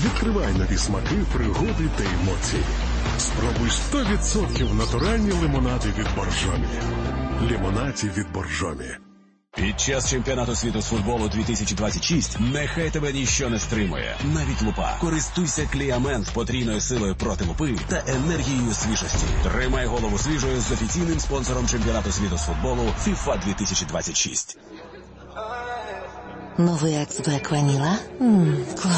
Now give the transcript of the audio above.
Відкривай нові смаки, пригоди та емоції. Спробуй 100% натуральні лимонади від Боржомі. Лимонаді від Боржомі. Під час чемпіонату світу з футболу 2026 нехай тебе ніщо не стримує. Навіть лупа. Користуйся Кліамент з потрійною силою проти лупи та енергією свіжості. Тримай голову свіжою з офіційним спонсором чемпіонату світу з футболу FIFA 2026. Новий X Black Vanilla? Клас.